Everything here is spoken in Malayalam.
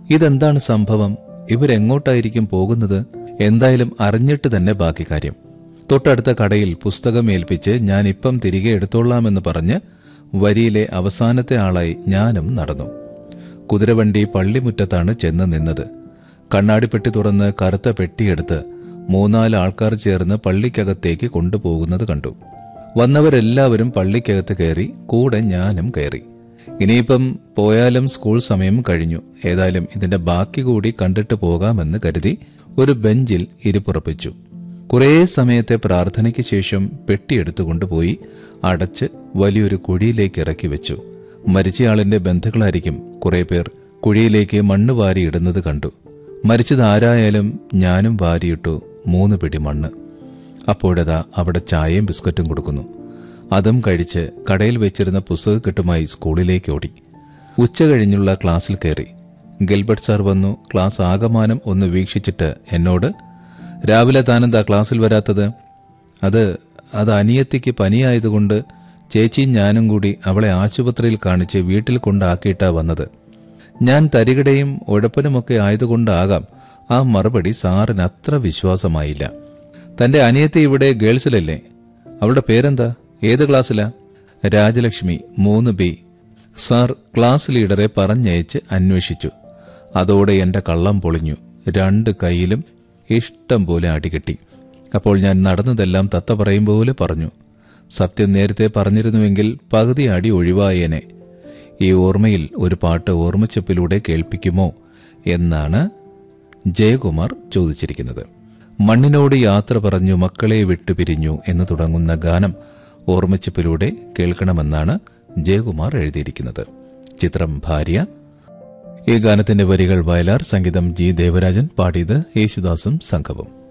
ഇതെന്താണ് സംഭവം? ഇവരെങ്ങോട്ടായിരിക്കും പോകുന്നത്? എന്തായാലും അറിഞ്ഞിട്ട് തന്നെ ബാക്കി കാര്യം. തൊട്ടടുത്ത കടയിൽ പുസ്തകം ഏൽപ്പിച്ച് ഞാൻ ഇപ്പം തിരികെ എടുത്തോളാമെന്ന് പറഞ്ഞ് വരിയിലെ അവസാനത്തെ ആളായി ഞാനും നടന്നു. കുതിരവണ്ടി പള്ളിമുറ്റത്താണ് ചെന്ന് നിന്നത്. കണ്ണാടിപ്പെട്ടി തുറന്ന് കറുത്ത പെട്ടിയെടുത്ത് 3-4 ആൾക്കാർ ചേർന്ന് പള്ളിക്കകത്തേക്ക് കൊണ്ടുപോകുന്നത് കണ്ടു. വന്നവരെല്ലാവരും പള്ളിക്കകത്ത് കയറി, കൂടെ ഞാനും കയറി. ഇനിയിപ്പം പോയാലും സ്കൂൾ സമയം കഴിഞ്ഞു. ഏതായാലും ഇതിന്റെ ബാക്കി കൂടി കണ്ടിട്ട് പോകാമെന്ന് കരുതി ഒരു ബെഞ്ചിൽ ഇരിപ്പുറപ്പിച്ചു. കുറേ സമയത്തെ പ്രാർത്ഥനയ്ക്ക് ശേഷം പെട്ടിയെടുത്തുകൊണ്ടുപോയി അടച്ച് വലിയൊരു കുഴിയിലേക്ക് ഇറക്കി വെച്ചു. മരിച്ചയാളിന്റെ ബന്ധുക്കളായിരിക്കും കുറെ പേർ കുഴിയിലേക്ക് മണ്ണ് വാരിയിടുന്നത് കണ്ടു. മരിച്ചതാരായാലും ഞാനും വാരിയിട്ടു 3 പിടി മണ്ണ്. അപ്പോഴതാ അവിടെ ചായയും ബിസ്ക്കറ്റും കൊടുക്കുന്നു. അതും കഴിച്ച് കടയിൽ വെച്ചിരുന്ന പുസ്തകക്കെട്ടുമായി സ്കൂളിലേക്ക് ഓടി. ഉച്ച കഴിഞ്ഞുള്ള ക്ലാസ്സിൽ കയറി. ഗിൽബർട്ട് സാർ വന്നു. ക്ലാസ് ആകമാനം ഒന്ന് വീക്ഷിച്ചിട്ട് എന്നോട്, രാവിലെ താനെന്താ ക്ലാസ്സിൽ വരാത്തത്? അത് അനിയത്തിക്ക് പനിയായതുകൊണ്ട് ചേച്ചിയും ഞാനും കൂടി അവളെ ആശുപത്രിയിൽ കാണിച്ച് വീട്ടിൽ കൊണ്ടാക്കിയിട്ടാ വന്നത്. ഞാൻ തരികിടയും ഉഴപ്പനുമൊക്കെ ആയതുകൊണ്ടാകാം ആ മറുപടി സാറിന് അത്ര വിശ്വാസമായില്ല. തന്റെ അനിയത്തി ഇവിടെ ഗേൾസിലല്ലേ? അവളുടെ പേരെന്താ? ഏത് ക്ലാസ്സിലാ? രാജലക്ഷ്മി 3B. സാർ ക്ലാസ് ലീഡറെ പറഞ്ഞയച്ച് അന്വേഷിച്ചു. അതോടെ എന്റെ കള്ളം പൊളിഞ്ഞു. 2 കൈയിലും ഇഷ്ടം പോലെ അടികിട്ടി. അപ്പോൾ ഞാൻ നടന്നതെല്ലാം തത്ത പറയും പോലെ പറഞ്ഞു. സത്യം നേരത്തെ പറഞ്ഞിരുന്നുവെങ്കിൽ പകുതി അടി ഒഴിവായേനെ. ഈ ഓർമ്മയിൽ ഒരു പാട്ട് ഓർമ്മച്ചപ്പിലൂടെ കേൾപ്പിക്കുമോ എന്നാണ് ജയകുമാർ ചോദിച്ചിരിക്കുന്നത്. മണ്ണിനോട് യാത്ര പറഞ്ഞു മക്കളെ വിട്ടുപിരിഞ്ഞു എന്ന് തുടങ്ങുന്ന ഗാനം ഓർമ്മച്ചപ്പിലൂടെ കേൾക്കണമെന്നാണ് ജയകുമാർ എഴുതിയിരിക്കുന്നത്. ചിത്രം ഭാര്യ. ഈ ഗാനത്തിന്റെ വരികൾ വയലാർ, സംഗീതം G. ദേവരാജൻ, പാടിയത് യേശുദാസും സംഘവും.